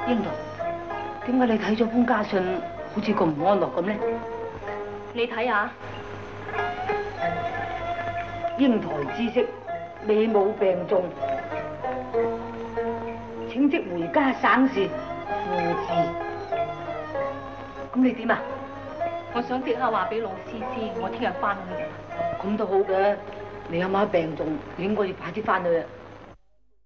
英台，點解你睇咗封家信，好似咁唔安樂咁呢？ 你睇下， 英台知悉美母病重，請即回家省事，父子。咁你點啊？ 我想即刻話俾老師知，我聽日翻去。 咁都好嘅，你阿媽病重，你應該要快啲翻去啊！